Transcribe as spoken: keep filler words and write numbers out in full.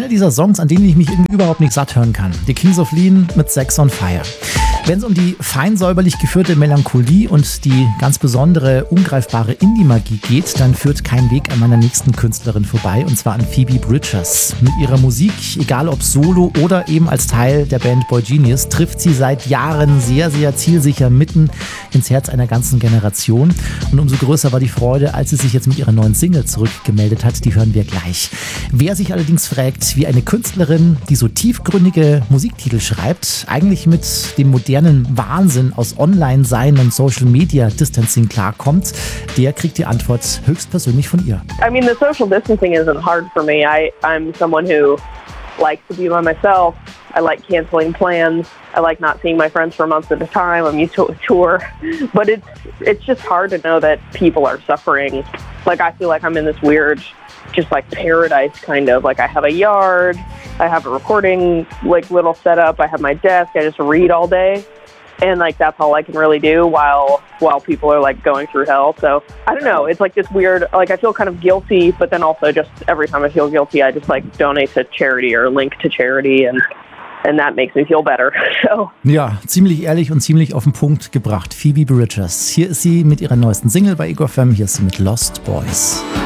einer dieser Songs, an denen ich mich irgendwie überhaupt nicht satt hören kann. Die Kings of Leon mit Sex on Fire. Wenn es um die fein säuberlich geführte Melancholie und die ganz besondere, ungreifbare Indie-Magie geht, dann führt kein Weg an meiner nächsten Künstlerin vorbei, und zwar an Phoebe Bridgers. Mit ihrer Musik, egal ob solo oder eben als Teil der Band boygenius, trifft sie seit Jahren sehr, sehr zielsicher mitten ins Herz einer ganzen Generation. Und umso größer war die Freude, als sie sich jetzt mit ihrer neuen Single zurückgemeldet hat. Die hören wir gleich. Wer sich allerdings fragt, wie eine Künstlerin, die so tiefgründige Musiktitel schreibt, eigentlich mit dem modernen Wahnsinn aus Online-Sein und Social-Media-Distancing klarkommt, der kriegt die Antwort höchstpersönlich von ihr. I mean, the social distancing isn't hard for me. I, I'm someone who likes to be by myself. I like canceling plans. I like not seeing my friends for months at a time. I'm used to a tour. But it's it's just hard to know that people are suffering. Like, I feel like I'm in this weird, just like paradise kind of. Like, I have a yard, I have a recording like little setup, I have my desk, I just read all day. And like that's all I can really do while while people are like going through hell. So I don't know. It's like this weird. Like I feel kind of guilty, but then also just every time I feel guilty, I just like donate to charity or link to charity, and and that makes me feel better. So ja, ziemlich ehrlich und ziemlich auf den Punkt gebracht. Phoebe Bridgers. Hier ist sie mit ihrer neuesten Single bei Ego F M. Hier ist sie mit Lost Boys.